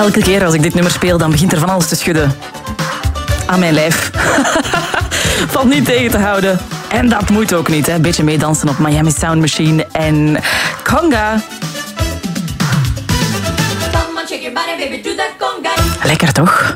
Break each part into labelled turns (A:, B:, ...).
A: Elke keer als ik dit nummer speel, dan begint er van alles te schudden. Aan mijn lijf. Valt niet tegen te houden. En dat moet ook niet, hè. Een beetje meedansen op Miami Sound Machine en Conga. Lekker toch?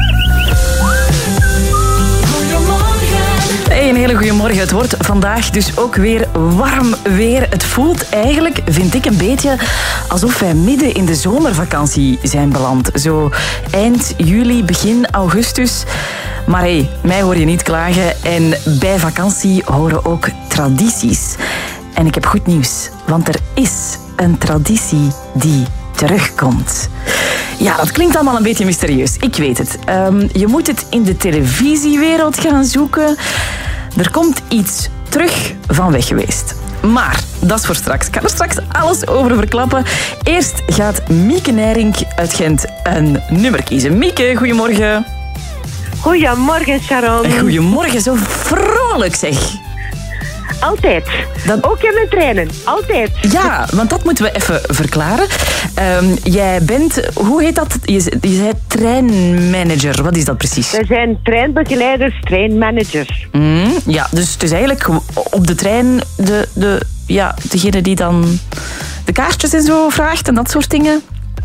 A: Hey, een hele goede morgen. Het wordt vandaag dus ook weer warm weer. Het voelt eigenlijk, vind ik, een beetje alsof wij midden in de zomervakantie zijn beland. Zo eind juli, begin augustus. Maar hey, mij hoor je niet klagen. En bij vakantie horen ook tradities. En ik heb goed nieuws, want er is een traditie die terugkomt. Ja, dat klinkt allemaal een beetje mysterieus. Ik weet het. Je moet het in de televisiewereld gaan zoeken. Er komt iets terug van weg geweest. Maar dat is voor straks. Ik ga er straks alles over verklappen. Eerst gaat Mieke Nijrink uit Gent een nummer kiezen. Mieke, goedemorgen.
B: Goedemorgen, Sharon.
A: Goedemorgen, zo vrolijk zeg.
B: Altijd. Ook in mijn trainen. Altijd.
A: Ja, want dat moeten we even verklaren. Jij bent, hoe heet dat? Je zei treinmanager. Wat is dat precies?
B: We zijn treinbegeleiders, treinmanagers.
A: Ja, dus het is eigenlijk op de trein degene die dan de kaartjes en zo vraagt en dat soort dingen.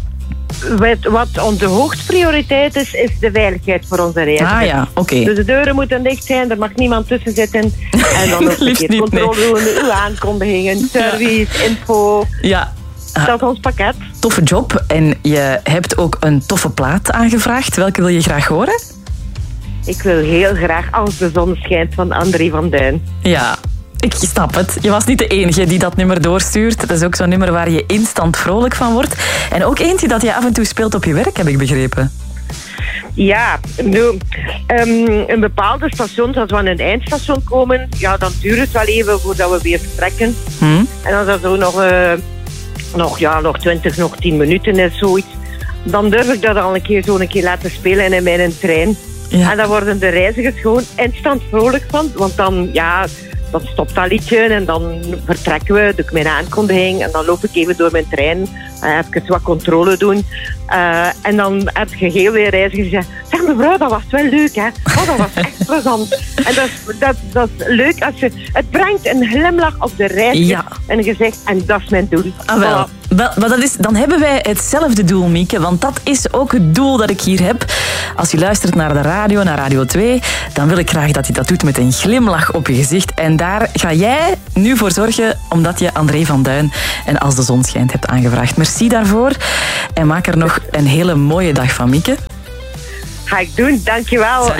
B: Wat onze hoogste prioriteit is de veiligheid voor onze reizigers.
A: Ah ja, oké.
B: Dus de deuren moeten dicht zijn, er mag niemand tussen zitten. En dan ook een keer controle doen, uw aankondigingen, service, info.
A: Ja.
B: Dat is ons pakket.
A: Toffe job. En je hebt ook een toffe plaat aangevraagd. Welke wil je graag horen?
B: Ik wil heel graag Als de zon schijnt van André van Duin.
A: Ja. Ik snap het. Je was niet de enige die dat nummer doorstuurt. Dat is ook zo'n nummer waar je instant vrolijk van wordt. En ook eentje dat je af en toe speelt op je werk, heb ik begrepen.
B: Ja, een bepaalde station, als we aan een eindstation komen, ja, dan duurt het wel even voordat we weer vertrekken. En als dat zo nog 20, nog 10 minuten is, zoiets, dan durf ik dat al een keer laten spelen in mijn trein. Ja. En dan worden de reizigers gewoon instant vrolijk van, want dan stopt dat liedje en dan vertrekken we, doe ik mijn aankondiging en dan loop ik even door mijn trein, even wat controle doen. En dan heb je heel veel reizigers gezegd, zeg mevrouw, dat was wel leuk, hè? Oh, dat was echt plezant. En dat is leuk als het brengt een glimlach op de reiziger en je zegt, en dat is mijn doel.
A: Ah, wel. Voilà. Maar dan hebben wij hetzelfde doel, Mieke. Want dat is ook het doel dat ik hier heb. Als je luistert naar de radio, naar Radio 2... dan wil ik graag dat je dat doet met een glimlach op je gezicht. En daar ga jij nu voor zorgen... omdat je André van Duin en Als de zon schijnt hebt aangevraagd. Merci daarvoor. En maak er nog een hele mooie dag van, Mieke.
B: Ga ik doen, dankjewel.
A: Salut.